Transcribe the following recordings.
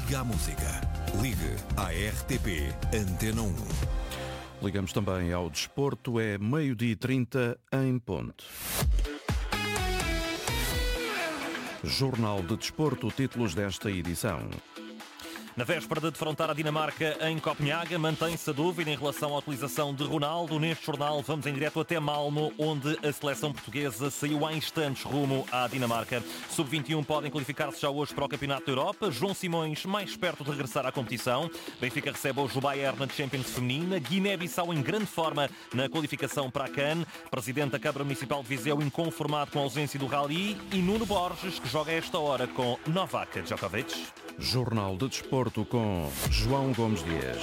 Liga à música. Ligue à RTP Antena 1. Ligamos também ao desporto, é 12h30 em ponto. Jornal de Desporto, títulos desta edição. Na véspera de defrontar a Dinamarca em Copenhaga, mantém-se a dúvida em relação à utilização de Ronaldo. Neste jornal vamos em direto até Malmö, onde a seleção portuguesa saiu há instantes rumo à Dinamarca. Sub-21 podem qualificar-se já hoje para o Campeonato da Europa. João Simões mais perto de regressar à competição. Benfica recebe hoje o Bayern na Champions Feminina. Guiné-Bissau em grande forma na qualificação para a CAN. Presidente da Câmara Municipal de Viseu inconformado com a ausência do Rally. E Nuno Borges, que joga a esta hora com Novak Djokovic. Jornal de Desporto com João Gomes Dias.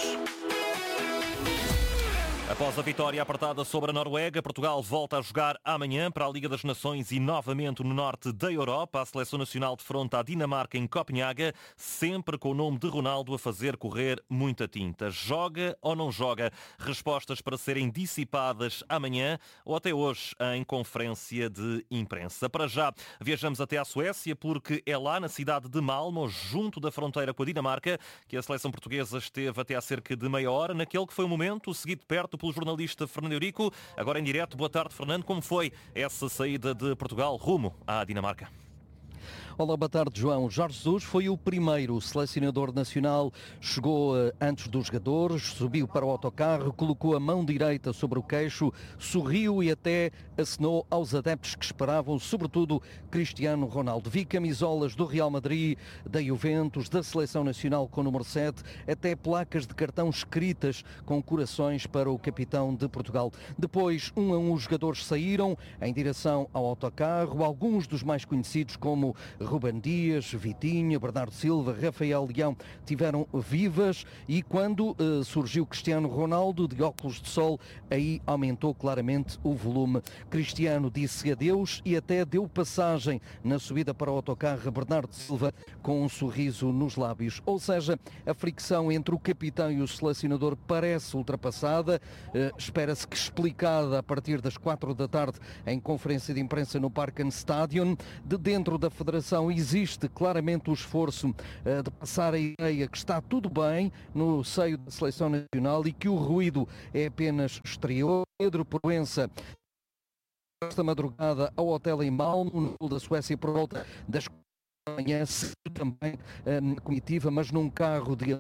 Após a vitória apertada sobre a Noruega, Portugal volta a jogar amanhã para a Liga das Nações e novamente no norte da Europa. A seleção nacional defronta a Dinamarca em Copenhaga, sempre com o nome de Ronaldo a fazer correr muita tinta. Joga ou não joga? Respostas para serem dissipadas amanhã ou até hoje em conferência de imprensa. Para já, viajamos até à Suécia porque é lá na cidade de Malmö, junto da fronteira com a Dinamarca, que a seleção portuguesa esteve até há cerca de meia hora, naquele que foi o momento seguido de perto pelo jornalista Fernando Eurico. Agora em direto. Boa tarde, Fernando. Como foi essa saída de Portugal rumo à Dinamarca? Olá, boa tarde, João. Jorge Jesus foi o primeiro selecionador nacional. Chegou antes dos jogadores, subiu para o autocarro, colocou a mão direita sobre o queixo, sorriu e até acenou aos adeptos que esperavam, sobretudo Cristiano Ronaldo. Vi camisolas do Real Madrid, da Juventus, da Seleção Nacional com o número 7, até placas de cartão escritas com corações para o capitão de Portugal. Depois, um a um, os jogadores saíram em direção ao autocarro. Alguns dos mais conhecidos, como Ruben Dias, Vitinho, Bernardo Silva, Rafael Leão, tiveram vivas e quando surgiu Cristiano Ronaldo de óculos de sol, aí aumentou claramente o volume. Cristiano disse adeus e até deu passagem na subida para o autocarro a Bernardo Silva com um sorriso nos lábios. Ou seja, a fricção entre o capitão e o selecionador parece ultrapassada. Espera-se que explicada a partir das 4 da tarde em conferência de imprensa no Parken Stadion. De dentro da Federação existe claramente o esforço de passar a ideia que está tudo bem no seio da Seleção Nacional e que o ruído é apenas exterior. Pedro Proença, esta madrugada ao hotel em Malmö, no sul da Suécia, por volta das 4 da manhã, também comitiva, mas num carro de...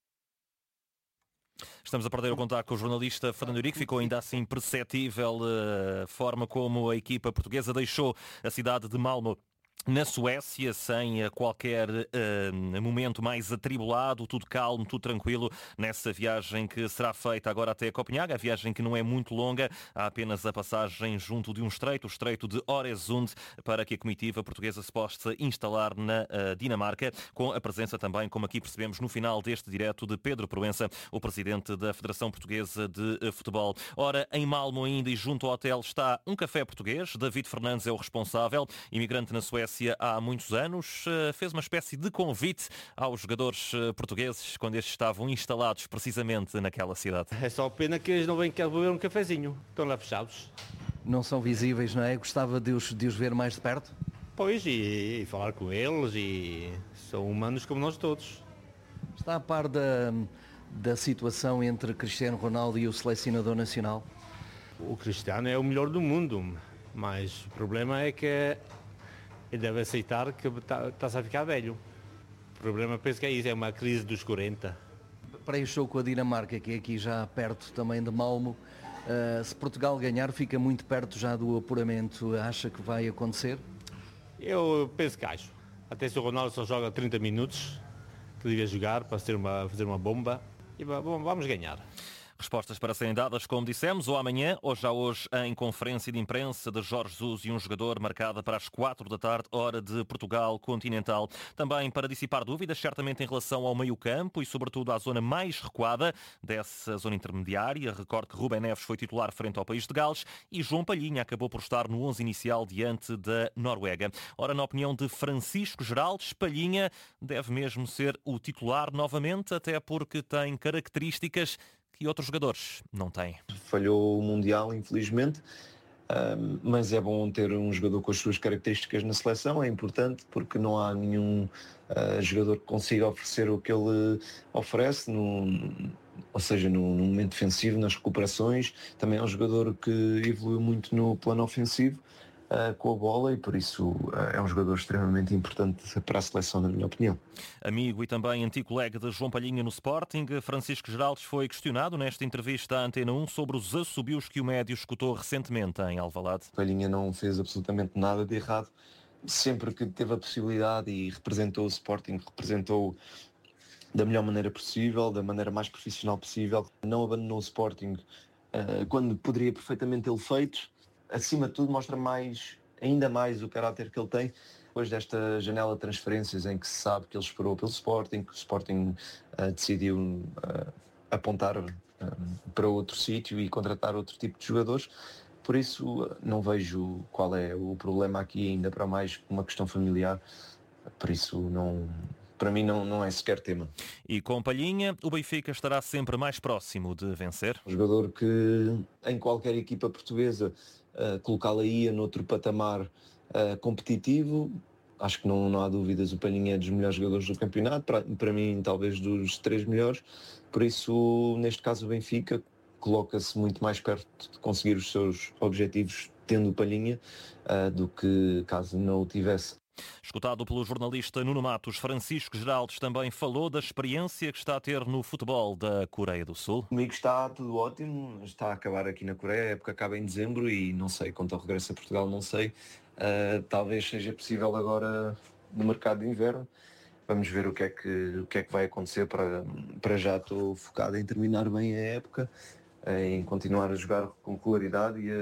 Estamos a perder o contato com o jornalista Fernando Eurico. Ficou ainda assim perceptível a forma como a equipa portuguesa deixou a cidade de Malmö na Suécia, sem qualquer momento mais atribulado, tudo calmo, tudo tranquilo, nessa viagem que será feita agora até Copenhaga, a viagem que não é muito longa, há apenas a passagem junto de um estreito, o estreito de Øresund, para que a comitiva portuguesa se possa instalar na Dinamarca, com a presença também, como aqui percebemos no final deste direto, de Pedro Proença, o presidente da Federação Portuguesa de Futebol. Ora, em Malmö ainda e junto ao hotel está um café português, David Fernandes é o responsável, imigrante na Suécia há muitos anos, fez uma espécie de convite aos jogadores portugueses quando estes estavam instalados precisamente naquela cidade. É só pena que eles não vêm cá beber um cafezinho, estão lá fechados. Não são visíveis, não é? Gostava de os ver mais de perto? Pois, e falar com eles, e são humanos como nós todos. Está a par da situação entre Cristiano Ronaldo e o selecionador nacional? O Cristiano é o melhor do mundo, mas o problema é que ele deve aceitar que está-se a ficar velho. O problema, penso que é isso, é uma crise dos 40. Para este jogo com a Dinamarca, que é aqui já perto também de Malmö, se Portugal ganhar, fica muito perto já do apuramento. Acha que vai acontecer? Eu penso que acho. Até se o Ronaldo só joga 30 minutos, que devia jogar para fazer uma bomba, e vamos ganhar. Respostas para serem dadas, como dissemos, ou amanhã, ou já hoje, em conferência de imprensa de Jorge Jesus e um jogador marcada para as 4 da tarde, hora de Portugal continental. Também para dissipar dúvidas, certamente em relação ao meio-campo e, sobretudo, à zona mais recuada dessa zona intermediária. Recordo que Rubem Neves foi titular frente ao País de Gales e João Palhinha acabou por estar no 11 inicial diante da Noruega. Ora, na opinião de Francisco Geraldes, Palhinha deve mesmo ser o titular novamente, até porque tem características que outros jogadores não têm. Falhou o Mundial, infelizmente, Mas é bom ter um jogador com as suas características na seleção, é importante porque não há nenhum jogador que consiga oferecer o que ele oferece, ou seja, no momento defensivo, nas recuperações. Também é um jogador que evoluiu muito no plano ofensivo com a bola e por isso é um jogador extremamente importante para a seleção, na minha opinião. Amigo e também antigo colega de João Palhinha no Sporting, Francisco Geraldes foi questionado nesta entrevista à Antena 1 sobre os assobios que o médio escutou recentemente em Alvalade. Palhinha não fez absolutamente nada de errado. Sempre que teve a possibilidade e representou o Sporting, representou da melhor maneira possível, da maneira mais profissional possível. Não abandonou o Sporting quando poderia perfeitamente tê-lo feito. Acima de tudo, mostra ainda mais o caráter que ele tem. Depois desta janela de transferências em que se sabe que ele esperou pelo Sporting, que o Sporting decidiu apontar para outro sítio e contratar outro tipo de jogadores. Por isso, não vejo qual é o problema aqui, ainda para mais uma questão familiar. Por isso, para mim não é sequer tema. E com Palhinha, o Benfica estará sempre mais próximo de vencer. Um jogador que em qualquer equipa portuguesa colocá-lo aí noutro patamar competitivo. Acho que não há dúvidas, o Palhinha é dos melhores jogadores do campeonato, para mim talvez dos 3 melhores. Por isso, neste caso, o Benfica coloca-se muito mais perto de conseguir os seus objetivos tendo o Palhinha do que caso não o tivesse. Escutado pelo jornalista Nuno Matos, Francisco Geraldes também falou da experiência que está a ter no futebol da Coreia do Sul. Comigo está tudo ótimo, está a acabar aqui na Coreia, a época acaba em dezembro e não sei, quanto ao regresso a Portugal não sei. Talvez seja possível agora no mercado de inverno. Vamos ver o que é que vai acontecer. Para já estou focado em terminar bem a época, em continuar a jogar com regularidade e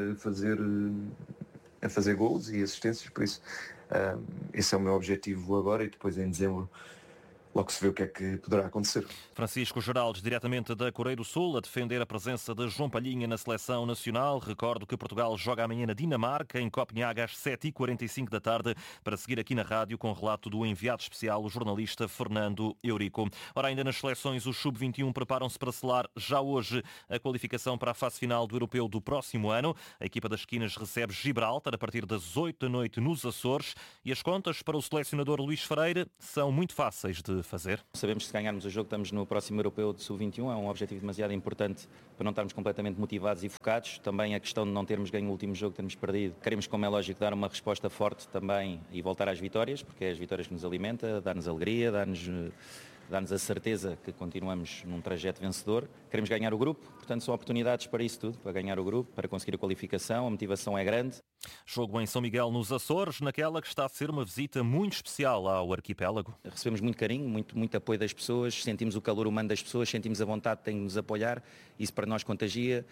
a fazer gols e assistências, por isso esse é o meu objetivo agora e depois em dezembro logo se vê o que é que poderá acontecer. Francisco Geraldes, diretamente da Coreia do Sul, a defender a presença de João Palhinha na seleção nacional. Recordo que Portugal joga amanhã na Dinamarca, em Copenhague, às 7h45 da tarde, para seguir aqui na rádio com o relato do enviado especial, o jornalista Fernando Eurico. Ora, ainda nas seleções, os Sub-21 preparam-se para selar já hoje a qualificação para a fase final do Europeu do próximo ano. A equipa das esquinas recebe Gibraltar a partir das 8 da noite nos Açores e as contas para o selecionador Luís Freire são muito fáceis de fazer. Sabemos que se ganharmos o jogo estamos no próximo Europeu de Sub-21, é um objetivo demasiado importante para não estarmos completamente motivados e focados. Também a questão de não termos ganho o último jogo, termos perdido. Queremos, como é lógico, dar uma resposta forte também e voltar às vitórias, porque é as vitórias que nos alimenta, dá-nos alegria, dá-nos a certeza que continuamos num trajeto vencedor. Queremos ganhar o grupo, portanto são oportunidades para isso tudo, para ganhar o grupo, para conseguir a qualificação, a motivação é grande. Jogo em São Miguel nos Açores, naquela que está a ser uma visita muito especial ao arquipélago. Recebemos muito carinho, muito apoio das pessoas, sentimos o calor humano das pessoas, sentimos a vontade de nos apoiar, isso para nós contagia.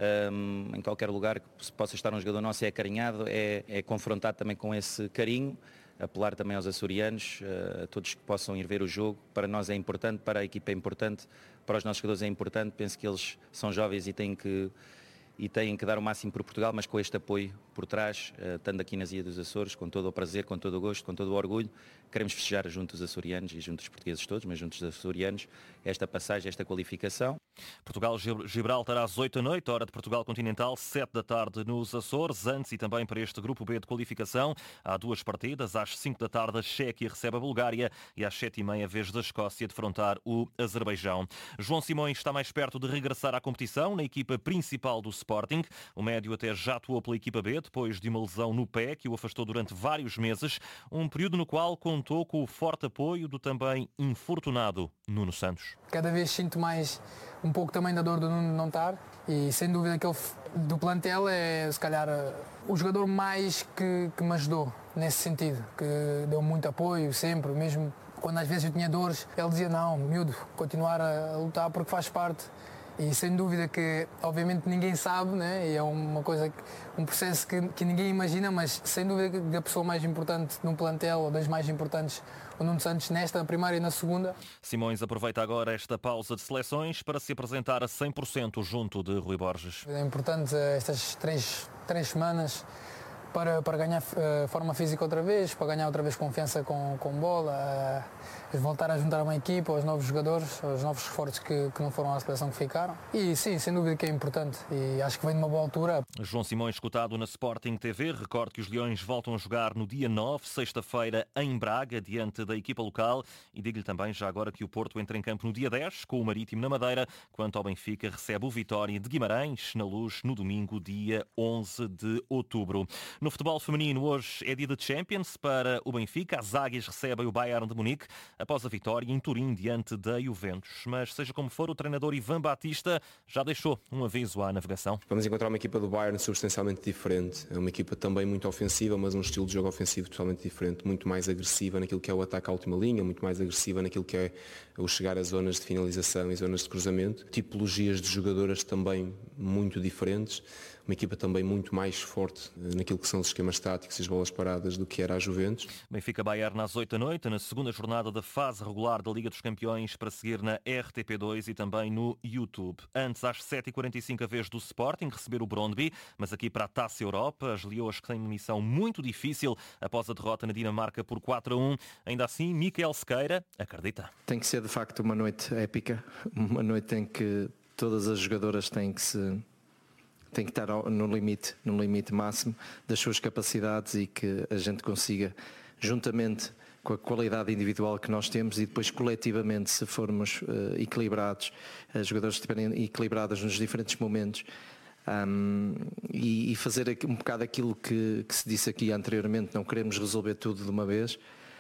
Em qualquer lugar que possa estar um jogador nosso é acarinhado, é confrontado também com esse carinho. Apelar também aos açorianos, a todos que possam ir ver o jogo. Para nós é importante, para a equipa é importante, para os nossos jogadores é importante. Penso que eles são jovens e têm que dar o máximo por Portugal, mas com este apoio por trás, estando aqui nas Ilhas dos Açores, com todo o prazer, com todo o gosto, com todo o orgulho, queremos festejar junto dos açorianos e junto dos portugueses todos, mas junto dos açorianos, esta passagem, esta qualificação. Portugal-Gibraltar às 8 da noite, hora de Portugal continental, 7 da tarde nos Açores. Antes e também para este grupo B de qualificação, há duas partidas. Às 5 da tarde a Chequia recebe a Bulgária e às 7h30 a vez da Escócia defrontar o Azerbaijão. João Simões está mais perto de regressar à competição na equipa principal do Sporting. O médio até já atuou pela equipa B depois de uma lesão no pé que o afastou durante vários meses, um período no qual contou com o forte apoio do também infortunado Nuno Santos. Cada vez sinto mais um pouco também da dor do Nuno não estar e sem dúvida que ele do plantel é se calhar o jogador mais que me ajudou nesse sentido, que deu muito apoio sempre, mesmo quando às vezes eu tinha dores, ele dizia não, miúdo, continuar a lutar porque faz parte. E sem dúvida que, obviamente, ninguém sabe, né? E é uma coisa, um processo que ninguém imagina, mas sem dúvida que a pessoa mais importante no plantel, ou das mais importantes, o Nuno Santos, nesta primeira e na segunda. Simões aproveita agora esta pausa de seleções para se apresentar a 100% junto de Rui Borges. É importante estas três semanas para ganhar forma física outra vez, para ganhar outra vez confiança com bola. voltar a juntar uma equipa, aos novos jogadores, aos novos reforços que não foram à seleção que ficaram. E sim, sem dúvida que é importante e acho que vem de uma boa altura. João Simões, escutado na Sporting TV. Recordo que os Leões voltam a jogar no dia 9, sexta-feira, em Braga, diante da equipa local. E digo-lhe também, já agora, que o Porto entra em campo no dia 10, com o Marítimo na Madeira, quanto ao Benfica recebe o Vitória de Guimarães, na Luz, no domingo, dia 11 de outubro. No futebol feminino, hoje é dia de Champions para o Benfica. As Águias recebem o Bayern de Munique após a vitória em Turim diante da Juventus. Mas seja como for, o treinador Ivan Batista já deixou um aviso à navegação. Vamos encontrar uma equipa do Bayern substancialmente diferente. É uma equipa também muito ofensiva, mas um estilo de jogo ofensivo totalmente diferente, muito mais agressiva naquilo que é o ataque à última linha, muito mais agressiva naquilo que é o chegar a zonas de finalização e zonas de cruzamento. Tipologias de jogadoras também muito diferentes. Uma equipa também muito mais forte naquilo que são os esquemas táticos e as bolas paradas do que era a Juventus. Benfica-Bayern às 8 da noite, na segunda jornada da fase regular da Liga dos Campeões, para seguir na RTP2 e também no YouTube. Antes, às 7h45, a vez do Sporting receber o Brøndby, mas aqui para a Taça Europa, as leoas que têm uma missão muito difícil após a derrota na Dinamarca por 4-1. Ainda assim, Miquel Sequeira acredita. Tem que ser de facto uma noite épica, uma noite em que todas as jogadoras têm que estar no limite máximo das suas capacidades e que a gente consiga, juntamente com a qualidade individual que nós temos e depois coletivamente, se formos equilibrados, as jogadoras estiverem equilibradas nos diferentes momentos, e fazer um bocado aquilo que se disse aqui anteriormente, não queremos resolver tudo de uma vez,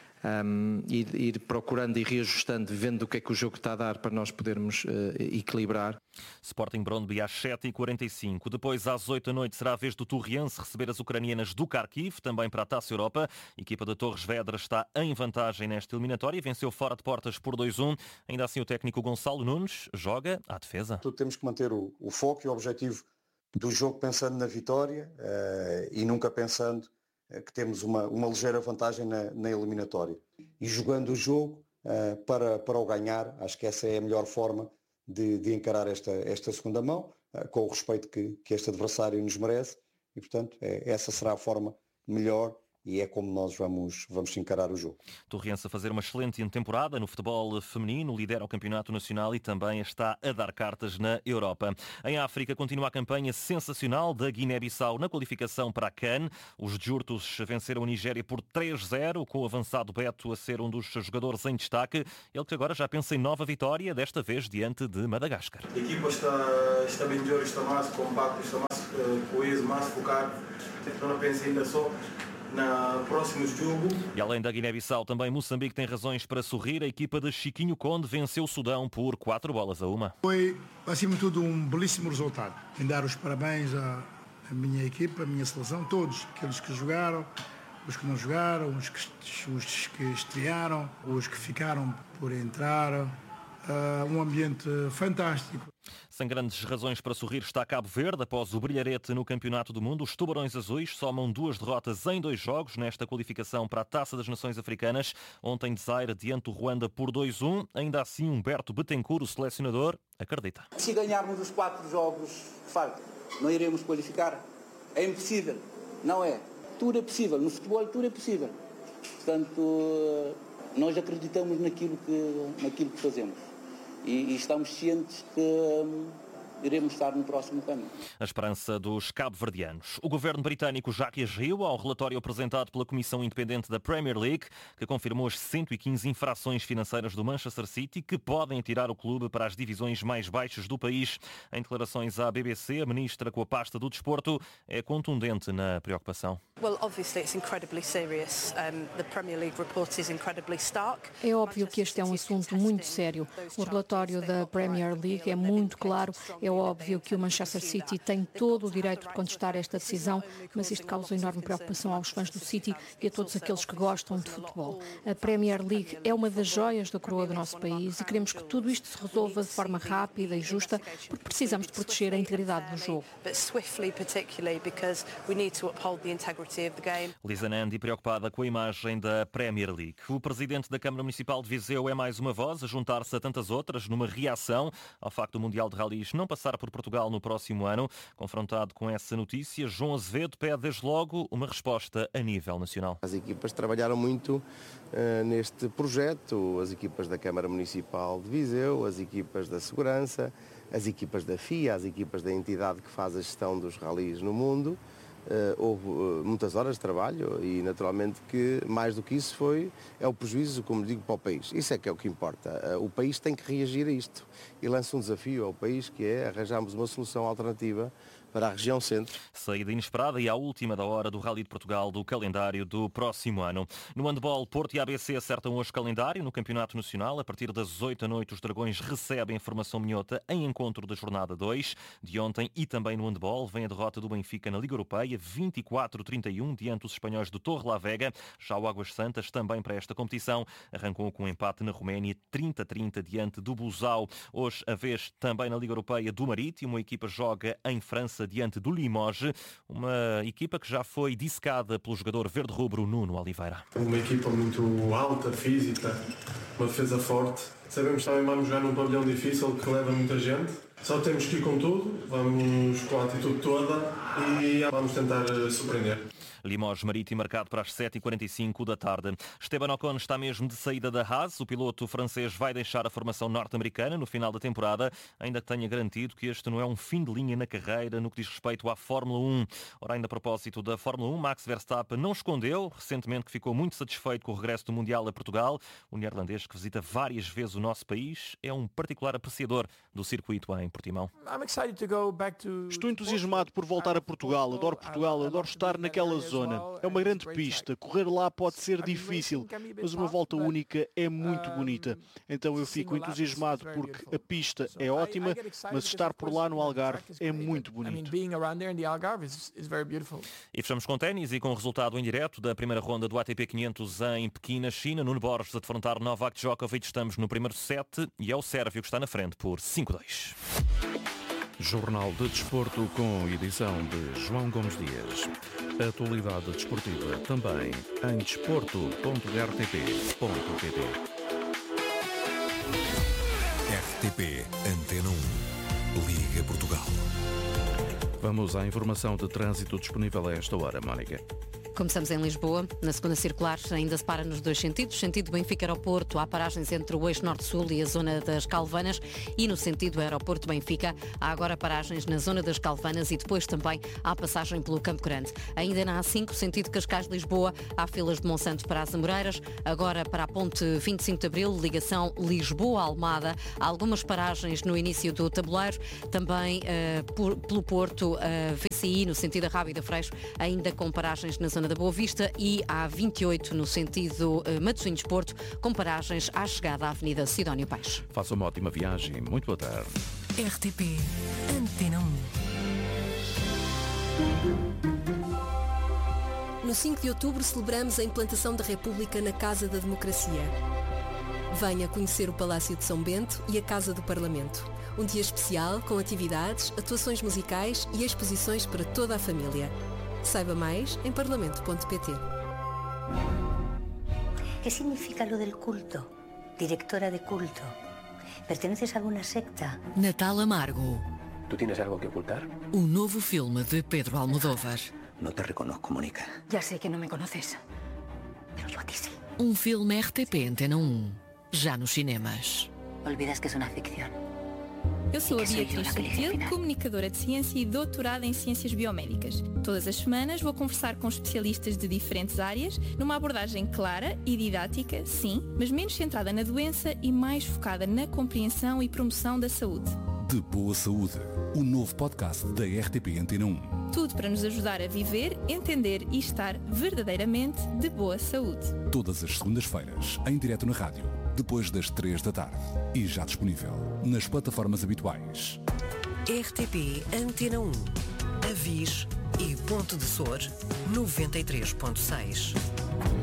ir procurando e reajustando, vendo o que é que o jogo está a dar para nós podermos equilibrar. Sporting Brøndby às 7h45. Depois, às 8 da noite, será a vez do Torriense receber as ucranianas do Kharkiv, também para a Taça Europa. A equipa da Torres Vedras está em vantagem nesta eliminatória e venceu fora de portas por 2-1. Ainda assim, o técnico Gonçalo Nunes joga à defesa. Temos que manter o foco e o objetivo do jogo pensando na vitória e nunca pensando que temos uma ligeira vantagem na eliminatória. E jogando o jogo para o ganhar, acho que essa é a melhor forma de encarar esta segunda mão, com o respeito que este adversário nos merece, e portanto essa será a forma melhor e é como nós vamos encarar o jogo. Torriense a fazer uma excelente temporada no futebol feminino, lidera o campeonato nacional e também está a dar cartas na Europa. Em África continua a campanha sensacional da Guiné-Bissau na qualificação para a CAN. Os Djurtos venceram a Nigéria por 3-0, com o avançado Beto a ser um dos jogadores em destaque. Ele que agora já pensa em nova vitória, desta vez diante de Madagascar. A equipa está bem melhor, está mais compacta, está mais coesa, mais focada. Então não penso ainda só no próximo jogo. E além da Guiné-Bissau, também Moçambique tem razões para sorrir. A equipa de Chiquinho Conde venceu o Sudão por 4-1. Foi, acima de tudo, um belíssimo resultado. Em dar os parabéns à minha equipa, à minha seleção, todos, aqueles que jogaram, os que não jogaram, os que estrearam, os que ficaram por entrar. Um ambiente fantástico. Sem grandes razões para sorrir está Cabo Verde. Após o brilharete no Campeonato do Mundo, os Tubarões Azuis somam 2 derrotas em 2 jogos nesta qualificação para a Taça das Nações Africanas. Ontem Desaire diante do Ruanda por 2-1. Ainda assim, Humberto Betancourt, o selecionador, acredita. Se ganharmos os 4 jogos, de facto, não iremos qualificar? É impossível, não é? Tudo é possível, no futebol tudo é possível. Portanto, nós acreditamos naquilo que fazemos. E estamos cientes que iremos estar no próximo caminho. A esperança dos cabo-verdianos. O governo britânico já reagiu ao relatório apresentado pela Comissão Independente da Premier League, que confirmou as 115 infrações financeiras do Manchester City que podem atirar o clube para as divisões mais baixas do país. Em declarações à BBC, a ministra com a pasta do desporto é contundente na preocupação. É óbvio que este é um assunto muito sério. O relatório da Premier League é muito claro. É óbvio que o Manchester City tem todo o direito de contestar esta decisão, mas isto causa enorme preocupação aos fãs do City e a todos aqueles que gostam de futebol. A Premier League é uma das joias da coroa do nosso país e queremos que tudo isto se resolva de forma rápida e justa, porque precisamos de proteger a integridade do jogo. Lisa Nandy preocupada com a imagem da Premier League. O presidente da Câmara Municipal de Viseu é mais uma voz a juntar-se a tantas outras numa reação ao facto do Mundial de Rallys não passar por Portugal no próximo ano. Confrontado com essa notícia, João Azevedo pede desde logo uma resposta a nível nacional. As equipas trabalharam muito neste projeto, as equipas da Câmara Municipal de Viseu, as equipas da Segurança, as equipas da FIA, as equipas da entidade que faz a gestão dos ralis no mundo. Houve muitas horas de trabalho e naturalmente que mais do que isso é o prejuízo, como digo, para o país. Isso é que é o que importa. O país tem que reagir a isto e lança um desafio ao país, que é arranjarmos uma solução alternativa para a região centro. Saída inesperada e à última da hora do Rally de Portugal do calendário do próximo ano. No handball, Porto e ABC acertam hoje calendário no Campeonato Nacional. A partir das 8 da noite, os Dragões recebem a formação minhota em encontro da jornada 2 de ontem. E também no handball vem a derrota do Benfica na Liga Europeia, 24-31, diante dos espanhóis do Torrelavega. Já o Águas Santas, também para esta competição, arrancou com um empate na Roménia, 30-30, diante do Busau. Hoje, a vez também na Liga Europeia do Marítimo, a equipa joga em França diante do Limoges, uma equipa que já foi dissecada pelo jogador verde-rubro Nuno Oliveira. Uma equipa muito alta, física, uma defesa forte. Sabemos que também vamos jogar num pavilhão difícil que leva muita gente. Só temos que ir com tudo, vamos com a atitude toda e vamos tentar surpreender. Limoges Marítimo marcado para as 7h45 da tarde. Esteban Ocon está mesmo de saída da Haas. O piloto francês vai deixar a formação norte-americana no final da temporada, ainda que tenha garantido que este não é um fim de linha na carreira no que diz respeito à Fórmula 1. Ora, ainda a propósito da Fórmula 1, Max Verstappen não escondeu recentemente que ficou muito satisfeito com o regresso do Mundial a Portugal. O neerlandês, que visita várias vezes o nosso país, é um particular apreciador do circuito em Portimão. Estou entusiasmado por voltar a Portugal, adoro estar naquela zona. É uma grande pista, correr lá pode ser difícil, mas uma volta única é muito bonita. Então eu fico entusiasmado porque a pista é ótima, mas estar por lá no Algarve é muito bonito. E fechamos com ténis e com o resultado em direto da primeira ronda do ATP 500 em Pequim, na China. Nuno Borges a defrontar Novak Djokovic. Estamos no primeiro set e é o sérvio que está na frente por 5-2. Jornal de Desporto com edição de João Gomes Dias. Atualidade desportiva também em desporto.rtp.pt. RTP Antena 1. Liga Portugal. Vamos à informação de trânsito disponível a esta hora, Mónica. Começamos em Lisboa. Na segunda circular ainda se para nos dois sentidos. Sentido Benfica-Aeroporto, há paragens entre o eixo norte-sul e a zona das Calvanas. E no sentido Aeroporto-Benfica, há agora paragens na zona das Calvanas e depois também há passagem pelo Campo Grande. Ainda na A5, sentido Cascais-Lisboa, há filas de Monsanto para as Amoreiras. Agora para a ponte 25 de Abril, ligação Lisboa-Almada. Há algumas paragens no início do tabuleiro. Também pelo Porto, VCI, no sentido Rábida Freixo, ainda com paragens na zona da Boa Vista, e há 28 no sentido Matosinhos-Porto, com paragens à chegada à Avenida Sidónio Paes. Faça uma ótima viagem. Muito boa tarde. RTP Antena 1. No 5 de outubro celebramos a implantação da República na Casa da Democracia. Venha conhecer o Palácio de São Bento e a Casa do Parlamento. Um dia especial com atividades, atuações musicais e exposições para toda a família. Saiba mais em parlamento.pt. ¿Qué significa lo del culto? Directora de culto. ¿Perteneces a alguna secta? Natal Amargo. ¿Tú tienes algo que ocultar? Um novo filme de Pedro Almodóvar. No te reconozco, Mónica. Ya sé que no me conoces, pero yo a ti sí. Um filme RTP Antena 1. Já nos cinemas. Olvidas que es una ficción. Eu sou a Beatriz Sutil, comunicadora de ciência e doutorada em ciências biomédicas. Todas as semanas vou conversar com especialistas de diferentes áreas, numa abordagem clara e didática, sim, mas menos centrada na doença e mais focada na compreensão e promoção da saúde. De Boa Saúde, o novo podcast da RTP Antena 1. Tudo para nos ajudar a viver, entender e estar verdadeiramente de boa saúde. Todas as segundas-feiras, em direto na rádio, depois das 3 da tarde. E já disponível nas plataformas habituais. RTP Antena 1. Avis e Ponto de Sor 93.6.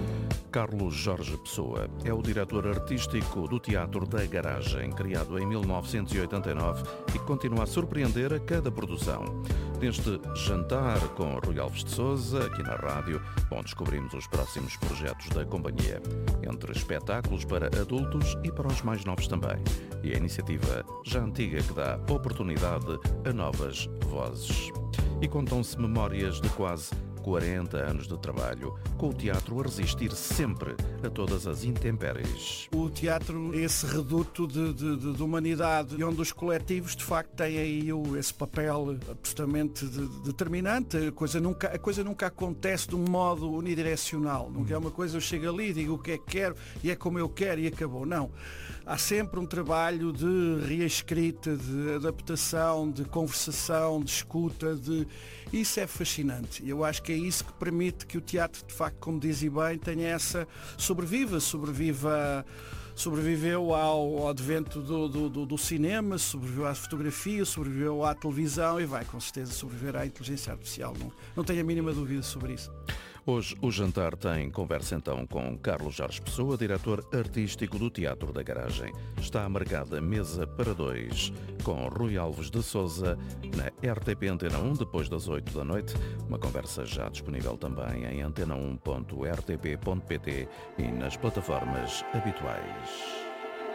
Carlos Jorge Pessoa é o diretor artístico do Teatro da Garagem, criado em 1989 e que continua a surpreender a cada produção. Neste jantar com Rui Alves de Sousa, aqui na rádio, onde descobrimos os próximos projetos da companhia, entre espetáculos para adultos e para os mais novos também. E a iniciativa já antiga que dá oportunidade a novas vozes. E contam-se memórias de quase 40 anos de trabalho, com o teatro a resistir sempre a todas as intempéries. O teatro é esse reduto de humanidade, onde os coletivos de facto têm aí esse papel absolutamente determinante. A coisa nunca acontece de um modo unidirecional. Nunca é uma coisa, eu chego ali, digo o que é que quero e é como eu quero e acabou. Não. Há sempre um trabalho de reescrita, de adaptação, de conversação, de escuta, Isso é fascinante. Eu acho que é isso que permite que o teatro, de facto, como dizia bem, tenha essa... Sobreviveu ao advento do cinema, sobreviveu à fotografia, sobreviveu à televisão e vai, com certeza, sobreviver à inteligência artificial. Não tenho a mínima dúvida sobre isso. Hoje o jantar tem conversa então com Carlos Jorge Pessoa, diretor artístico do Teatro da Garagem. Está marcada mesa para 2 com Rui Alves de Sousa na RTP Antena 1 depois das 8 da noite. Uma conversa já disponível também em antena1.rtp.pt e nas plataformas habituais.